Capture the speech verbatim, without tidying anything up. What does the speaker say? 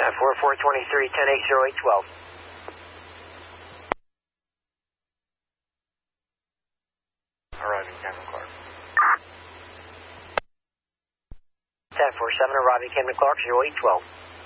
four four twenty-three, ten eight zero eight twelve. Arriving Camden Clark. ten four seven, arriving Camden Clark, zero eight twelve.